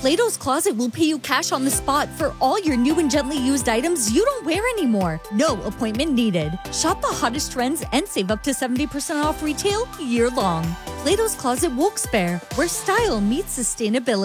Plato's Closet will pay you cash on the spot for all your new and gently used items you don't wear anymore. No appointment needed. Shop the hottest trends and save up to 70% off retail year-long. Plato's Closet Wilkes-Barre, where style meets sustainability.